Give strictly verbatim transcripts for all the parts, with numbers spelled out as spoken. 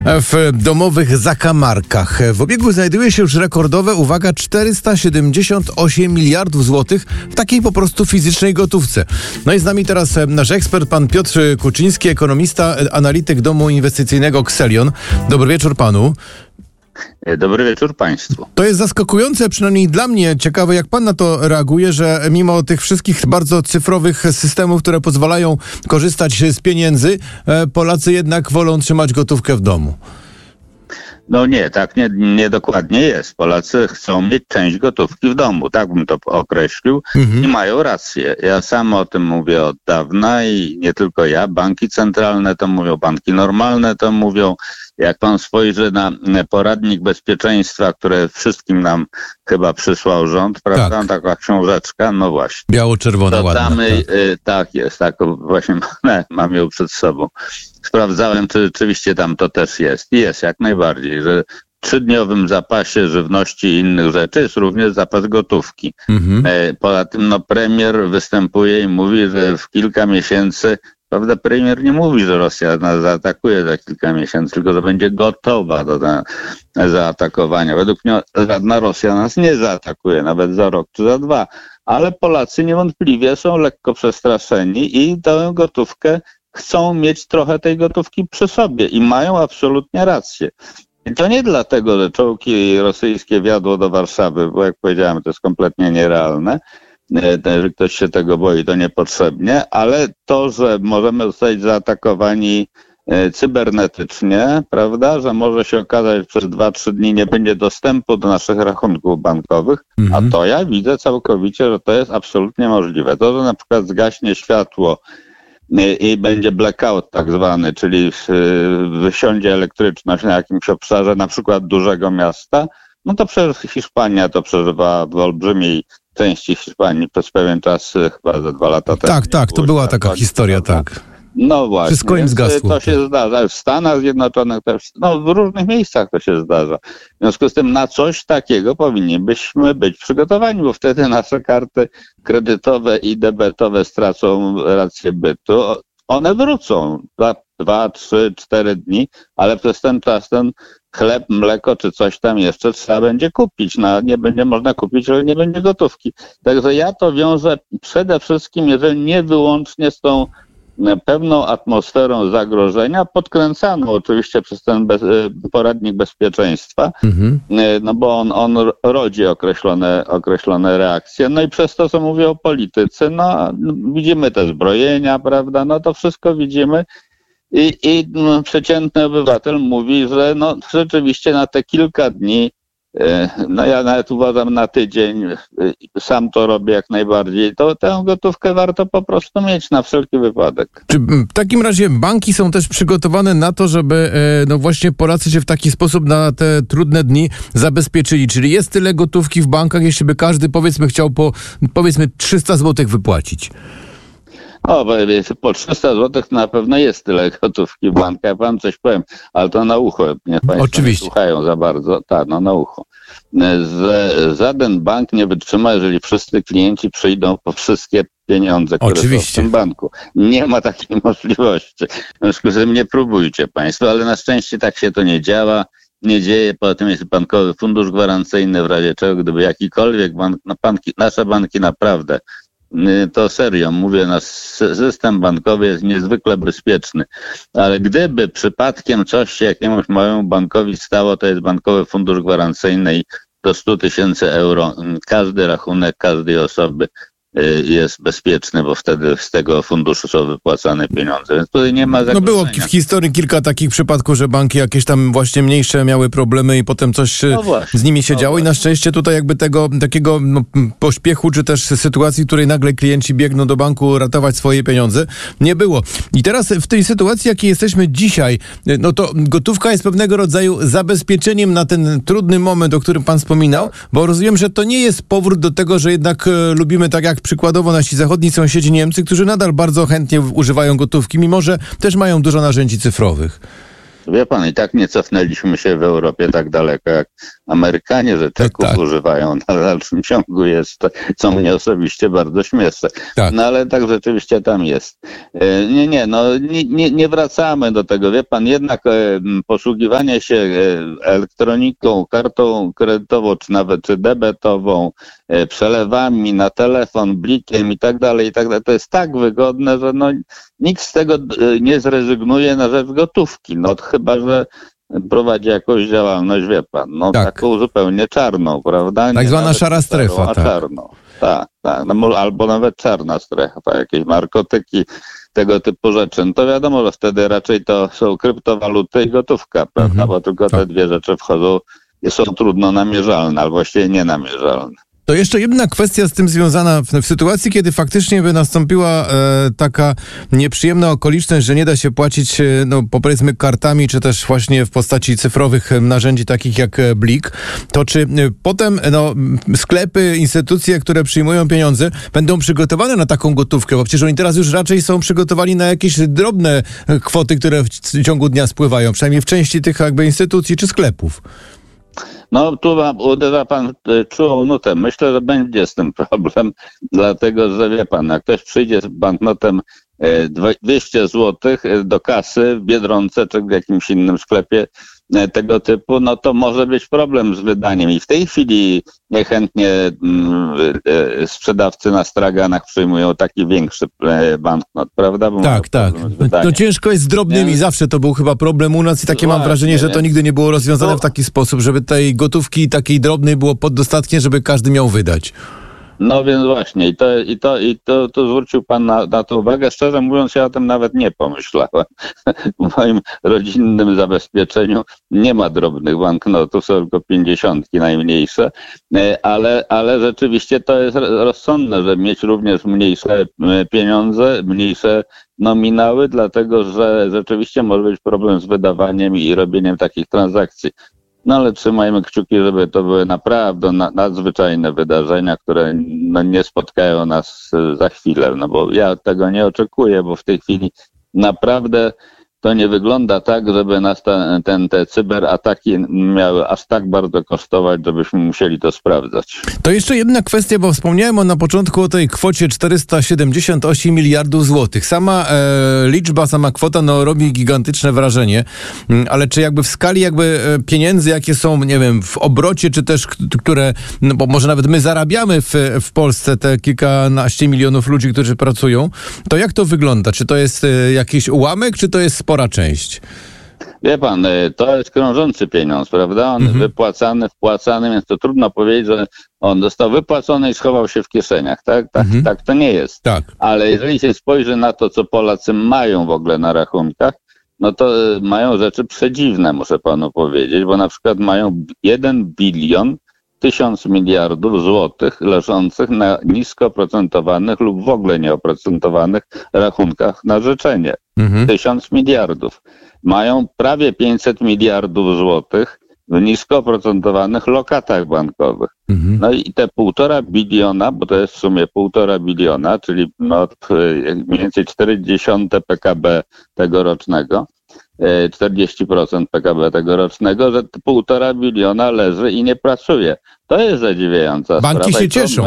W domowych zakamarkach w obiegu znajduje się już rekordowe, uwaga, czterysta siedemdziesiąt osiem miliardów złotych w takiej po prostu fizycznej gotówce. No i z nami teraz nasz ekspert, pan Piotr Kuczyński, ekonomista, analityk domu inwestycyjnego Xelion. Dobry wieczór panu. Dobry wieczór państwu. To jest zaskakujące, przynajmniej dla mnie, ciekawe jak pan na to reaguje, że mimo tych wszystkich bardzo cyfrowych systemów, które pozwalają korzystać z pieniędzy, Polacy jednak wolą trzymać gotówkę w domu. No nie, tak nie, nie dokładnie jest. Polacy chcą mieć część gotówki w domu, tak bym to określił, mhm. i mają rację. Ja sam o tym mówię od dawna i nie tylko ja. Banki centralne to mówią, banki normalne to mówią. Jak pan spojrzy na poradnik bezpieczeństwa, które wszystkim nam chyba przysłał rząd, prawda? Tak. Taka książeczka, no właśnie. Biało-czerwona, ładna. Damy, tak. y, tak jest, tak właśnie mam, mam ją przed sobą. Sprawdzałem, czy rzeczywiście tam to też jest. Jest, jak najbardziej, że w trzydniowym zapasie żywności i innych rzeczy jest również zapas gotówki. Mhm. E, poza tym no, premier występuje i mówi, że w kilka miesięcy, prawda, premier nie mówi, że Rosja nas zaatakuje za kilka miesięcy, tylko że będzie gotowa do za, zaatakowania. Według mnie żadna Rosja nas nie zaatakuje, nawet za rok czy za dwa. Ale Polacy niewątpliwie są lekko przestraszeni i tę gotówkę chcą mieć trochę tej gotówki przy sobie i mają absolutnie rację. I to nie dlatego, że czołgi rosyjskie wjadło do Warszawy, bo jak powiedziałem, to jest kompletnie nierealne. Jeżeli ktoś się tego boi, to niepotrzebnie, ale to, że możemy zostać zaatakowani cybernetycznie, prawda, że może się okazać, że przez dwa trzy dni nie będzie dostępu do naszych rachunków bankowych, mhm. a to ja widzę całkowicie, że to jest absolutnie możliwe. To, że na przykład zgaśnie światło i będzie blackout tak zwany, czyli wysiądzie elektryczność na jakimś obszarze, na przykład dużego miasta, no to przecież Hiszpania to przeżywa w olbrzymiej części Hiszpanii przez pewien czas, chyba za dwa lata temu. Tak, tak, to była taka historia, tak. No właśnie, wszystko im zgasło. To się zdarza. W Stanach Zjednoczonych też, no w różnych miejscach to się zdarza. W związku z tym na coś takiego powinniśmy być przygotowani, bo wtedy nasze karty kredytowe i debetowe stracą rację bytu. One wrócą za dwa, trzy, cztery dni, ale przez ten czas ten chleb, mleko czy coś tam jeszcze trzeba będzie kupić. No, nie będzie można kupić, ale nie będzie gotówki. Także ja to wiążę przede wszystkim, jeżeli nie wyłącznie z tą pewną atmosferą zagrożenia, podkręcaną oczywiście przez ten bez, poradnik bezpieczeństwa, mhm. no bo on, on rodzi określone, określone reakcje. No i przez to, co mówię o polityce, no widzimy te zbrojenia, prawda, no to wszystko widzimy i, i no, przeciętny obywatel mówi, że no rzeczywiście na te kilka dni, no ja nawet uważam na tydzień, sam to robię jak najbardziej, to tę gotówkę warto po prostu mieć na wszelki wypadek. Czy w takim razie banki są też przygotowane na to, żeby no właśnie Polacy się w taki sposób na te trudne dni zabezpieczyli? Czyli jest tyle gotówki w bankach, jeśli by każdy powiedzmy chciał po powiedzmy trzysta złotych wypłacić? O, po trzysta złotych na pewno jest tyle gotówki w bankach. Ja wam coś powiem, ale to na ucho. Niech państwo Oczywiście. nie słuchają za bardzo. Tak, no na ucho. Z, żaden bank nie wytrzyma, jeżeli wszyscy klienci przyjdą po wszystkie pieniądze, które Oczywiście. są w tym banku. Nie ma takiej możliwości. W związku z tym nie próbujcie państwo, ale na szczęście tak się to nie działa. Nie dzieje, poza tym jest bankowy fundusz gwarancyjny, w razie czego, gdyby jakikolwiek bank, no banki, nasze banki naprawdę, to serio, mówię, nasz system bankowy jest niezwykle bezpieczny, ale gdyby przypadkiem coś się jakiemuś małemu bankowi stało, to jest bankowy fundusz gwarancyjny i do stu tysięcy euro każdy rachunek każdej osoby jest bezpieczny, bo wtedy z tego funduszu są wypłacane pieniądze, więc tutaj nie ma zagrożenia. No było w historii kilka takich przypadków, że banki jakieś tam właśnie mniejsze miały problemy i potem coś no właśnie, z nimi się no działo właśnie. I na szczęście tutaj jakby tego takiego no, pośpiechu, czy też sytuacji, w której nagle klienci biegną do banku ratować swoje pieniądze, nie było. I teraz w tej sytuacji, jakiej jesteśmy dzisiaj, no to gotówka jest pewnego rodzaju zabezpieczeniem na ten trudny moment, o którym pan wspominał, bo rozumiem, że to nie jest powrót do tego, że jednak e, lubimy tak jak przykładowo nasi zachodni sąsiedzi Niemcy, którzy nadal bardzo chętnie używają gotówki, mimo że też mają dużo narzędzi cyfrowych. Wie pan, i tak nie cofnęliśmy się w Europie tak daleko jak Amerykanie, że czeków tak używają na dalszym ciągu jest, co mnie osobiście bardzo śmieszy. Tak. No ale tak rzeczywiście tam jest. Nie, nie, no nie, nie, nie wracamy do tego. Wie pan, jednak posługiwanie się elektroniką, kartą kredytową, czy nawet czy debetową, przelewami na telefon, blikiem i tak dalej, i tak dalej, to jest tak wygodne, że no nikt z tego nie zrezygnuje na rzecz gotówki. No chyba że prowadzi jakąś działalność, wie pan, no tak, taką zupełnie czarną, prawda? Tak zwana szara strefa, a tak. czarną. Tak, tak, no, albo nawet czarna strefa, tak, jakieś narkotyki, tego typu rzeczy. No to wiadomo, że wtedy raczej to są kryptowaluty i gotówka, prawda? Mhm, bo tylko tak. te dwie rzeczy wchodzą i są trudno namierzalne, albo właściwie nienamierzalne. To jeszcze jedna kwestia z tym związana. W, w sytuacji, kiedy faktycznie by nastąpiła e, taka nieprzyjemna okoliczność, że nie da się płacić, e, no powiedzmy kartami, czy też właśnie w postaci cyfrowych narzędzi takich jak Blik, to czy e, potem no, sklepy, instytucje, które przyjmują pieniądze, będą przygotowane na taką gotówkę? Bo przecież oni teraz już raczej są przygotowani na jakieś drobne kwoty, które w, w ciągu dnia spływają, przynajmniej w części tych jakby instytucji czy sklepów. No tu uderza pan czułą nutę. Myślę, że będzie z tym problem, dlatego że wie pan, jak ktoś przyjdzie z banknotem dwieście złotych do kasy w Biedronce czy w jakimś innym sklepie tego typu, no to może być problem z wydaniem. I w tej chwili niechętnie sprzedawcy na straganach przyjmują taki większy banknot, prawda? Bo tak, tak. No ciężko jest z drobnymi, nie? Zawsze to był chyba problem u nas i takie Właśnie, mam wrażenie, że to nigdy nie było rozwiązane to... w taki sposób, żeby tej gotówki takiej drobnej było poddostatnie, żeby każdy miał wydać. No więc właśnie i to, i to, i to, to zwrócił pan na, na to uwagę. Szczerze mówiąc, ja o tym nawet nie pomyślałem. W moim rodzinnym zabezpieczeniu nie ma drobnych banknotów, są tylko pięćdziesiątki najmniejsze, ale, ale rzeczywiście to jest rozsądne, żeby mieć również mniejsze pieniądze, mniejsze nominały, dlatego że rzeczywiście może być problem z wydawaniem i robieniem takich transakcji. No ale trzymajmy kciuki, żeby to były naprawdę nadzwyczajne wydarzenia, które no, nie spotkają nas za chwilę, no bo ja tego nie oczekuję, bo w tej chwili naprawdę to nie wygląda tak, żeby nas ten, ten, te cyberataki miały aż tak bardzo kosztować, żebyśmy musieli to sprawdzać. To jeszcze jedna kwestia, bo wspomniałem o, na początku o tej kwocie czterysta siedemdziesiąt osiem miliardów złotych. Sama e, liczba, sama kwota no, robi gigantyczne wrażenie, ale czy jakby w skali jakby pieniędzy, jakie są, nie wiem, w obrocie, czy też które, no bo może nawet my zarabiamy w, w Polsce te kilkanaście milionów ludzi, którzy pracują, to jak to wygląda? Czy to jest e, jakiś ułamek, czy to jest spora część? Wie pan, to jest krążący pieniądz, prawda? On jest mhm. wypłacany, wpłacany, więc to trudno powiedzieć, że on został wypłacony i schował się w kieszeniach, tak? Tak, mhm. tak to nie jest. Tak. Ale jeżeli się spojrzy na to, co Polacy mają w ogóle na rachunkach, no to mają rzeczy przedziwne, muszę panu powiedzieć, bo na przykład mają jeden bilion tysiąc miliardów złotych leżących na nisko oprocentowanych lub w ogóle nieoprocentowanych rachunkach na życzenie. Mhm. Tysiąc miliardów. Mają prawie pięćset miliardów złotych w nisko oprocentowanych lokatach bankowych. Mhm. No i te półtora biliona, bo to jest w sumie półtora biliona, czyli no, mniej więcej czterdzieści P K B tegorocznego, czterdzieści procent P K B tegorocznego, że półtora biliona leży i nie pracuje. To jest zadziwiająca Banki sprawa. się cieszą.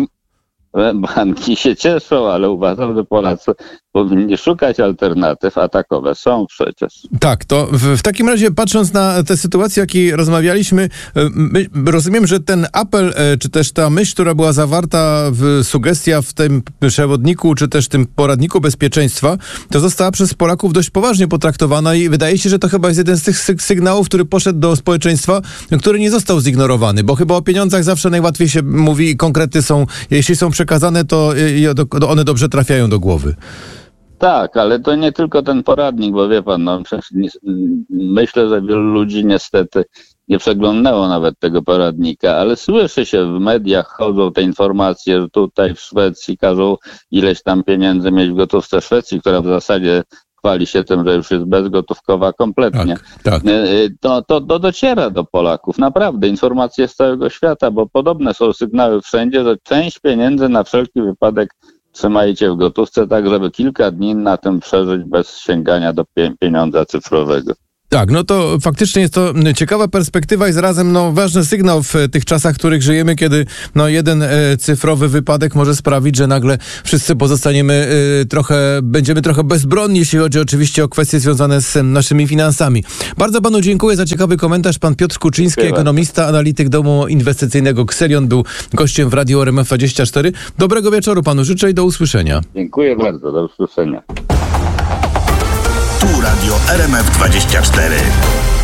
Banki się cieszą, ale uważam, że Polacy powinni szukać alternatyw, a takowe są przecież. Tak, to w, w takim razie patrząc na tę sytuację, o jakiej rozmawialiśmy, my, rozumiem, że ten apel, czy też ta myśl, która była zawarta, w sugestia w tym przewodniku, czy też tym poradniku bezpieczeństwa, to została przez Polaków dość poważnie potraktowana i wydaje się, że to chyba jest jeden z tych sygnałów, który poszedł do społeczeństwa, który nie został zignorowany, bo chyba o pieniądzach zawsze najłatwiej się mówi i konkrety są, jeśli są przekazane, to one dobrze trafiają do głowy. Tak, ale to nie tylko ten poradnik, bo wie pan, no, myślę, że wielu ludzi niestety nie przeglądało nawet tego poradnika, ale słyszy się w mediach, chodzą te informacje, że tutaj w Szwecji każą ileś tam pieniędzy mieć w gotówce Szwecji, która w zasadzie chwali się tym, że już jest bezgotówkowa kompletnie. Tak, tak. To, to, to dociera do Polaków. Naprawdę informacje z całego świata, bo podobne są sygnały wszędzie, że część pieniędzy na wszelki wypadek trzymajcie w gotówce, tak żeby kilka dni na tym przeżyć bez sięgania do pieniądza cyfrowego. Tak, no to faktycznie jest to ciekawa perspektywa i zarazem no, ważny sygnał w tych czasach, w których żyjemy, kiedy no, jeden e, cyfrowy wypadek może sprawić, że nagle wszyscy pozostaniemy e, trochę, będziemy trochę bezbronni, jeśli chodzi oczywiście o kwestie związane z naszymi finansami. Bardzo panu dziękuję za ciekawy komentarz. Pan Piotr Kuczyński, dziękuję, ekonomista, analityk domu inwestycyjnego Xelion, był gościem w Radiu R M F dwadzieścia cztery. Dobrego wieczoru panu życzę i do usłyszenia. Dziękuję bardzo, do usłyszenia. Tu Radio R M F dwadzieścia cztery.